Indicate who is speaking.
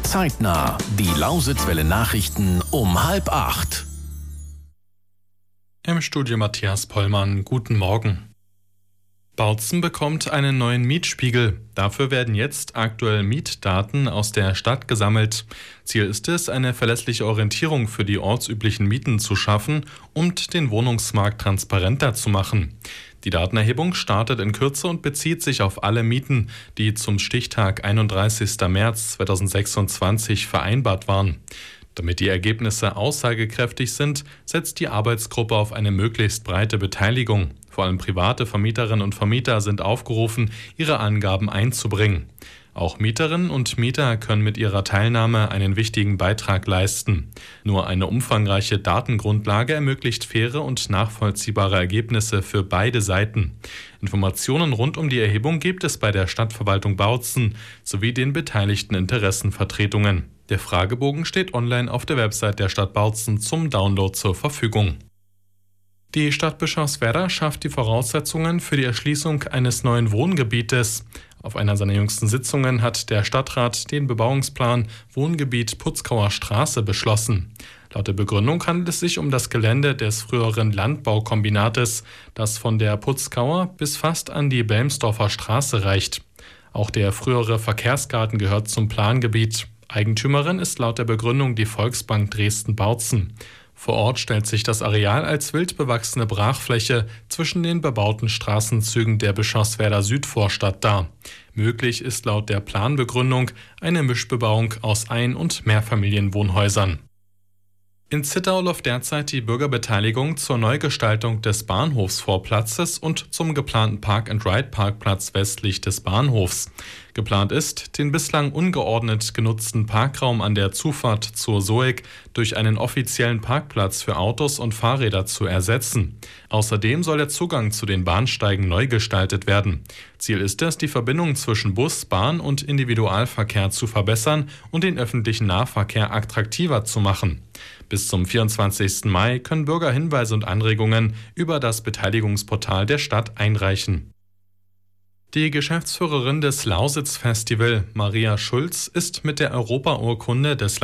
Speaker 1: Zeitnah, die Lausitzwelle Nachrichten um 7:30.
Speaker 2: Im Studio Matthias Pollmann, guten Morgen. Bautzen bekommt einen neuen Mietspiegel. Dafür werden jetzt aktuell Mietdaten aus der Stadt gesammelt. Ziel ist es, eine verlässliche Orientierung für die ortsüblichen Mieten zu schaffen und den Wohnungsmarkt transparenter zu machen. Die Datenerhebung startet in Kürze und bezieht sich auf alle Mieten, die zum Stichtag 31. März 2026 vereinbart waren. Damit die Ergebnisse aussagekräftig sind, setzt die Arbeitsgruppe auf eine möglichst breite Beteiligung. Vor allem private Vermieterinnen und Vermieter sind aufgerufen, ihre Angaben einzubringen. Auch Mieterinnen und Mieter können mit ihrer Teilnahme einen wichtigen Beitrag leisten. Nur eine umfangreiche Datengrundlage ermöglicht faire und nachvollziehbare Ergebnisse für beide Seiten. Informationen rund um die Erhebung gibt es bei der Stadtverwaltung Bautzen sowie den beteiligten Interessenvertretungen. Der Fragebogen steht online auf der Website der Stadt Bautzen zum Download zur Verfügung. Die Stadt Bischofswerda schafft die Voraussetzungen für die Erschließung eines neuen Wohngebietes. Auf einer seiner jüngsten Sitzungen hat der Stadtrat den Bebauungsplan Wohngebiet Putzkauer Straße beschlossen. Laut der Begründung handelt es sich um das Gelände des früheren Landbaukombinates, das von der Putzkauer bis fast an die Belmsdorfer Straße reicht. Auch der frühere Verkehrsgarten gehört zum Plangebiet. Eigentümerin ist laut der Begründung die Volksbank Dresden-Bautzen. Vor Ort stellt sich das Areal als wild bewachsene Brachfläche zwischen den bebauten Straßenzügen der Bischofswerder Südvorstadt dar. Möglich ist laut der Planbegründung eine Mischbebauung aus Ein- und Mehrfamilienwohnhäusern. In Zittau läuft derzeit die Bürgerbeteiligung zur Neugestaltung des Bahnhofsvorplatzes und zum geplanten Park-and-Ride-Parkplatz westlich des Bahnhofs. Geplant ist, den bislang ungeordnet genutzten Parkraum an der Zufahrt zur Soeg durch einen offiziellen Parkplatz für Autos und Fahrräder zu ersetzen. Außerdem soll der Zugang zu den Bahnsteigen neu gestaltet werden. Ziel ist es, die Verbindung zwischen Bus, Bahn und Individualverkehr zu verbessern und den öffentlichen Nahverkehr attraktiver zu machen. Bis zum 24. Mai können Bürger Hinweise und Anregungen über das Beteiligungsportal der Stadt einreichen. Die Geschäftsführerin des Lausitz-Festival, Maria Schulz, ist mit der Europaurkunde des